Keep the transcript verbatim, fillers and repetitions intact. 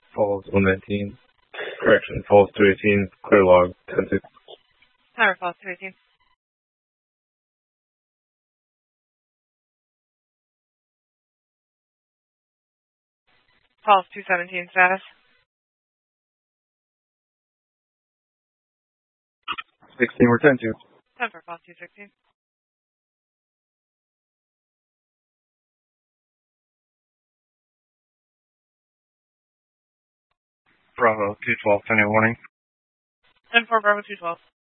Falls one nineteen. Correction, Falls two eighteen. Clear log ten six. Tower Falls two eighteen. Falls two seventeen status. sixteen, we're ten two. ten for Falls two sixteen. Bravo two twelve, sending a warning. ten four Bravo two twelve.